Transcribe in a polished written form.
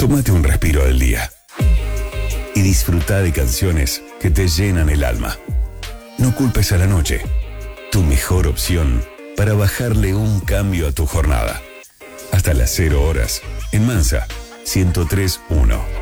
Tómate un respiro del día y disfruta de canciones que te llenan el alma. No culpes a la noche, tu mejor opción para bajarle un cambio a tu jornada. Hasta las 0 horas, en Mansa 103.1.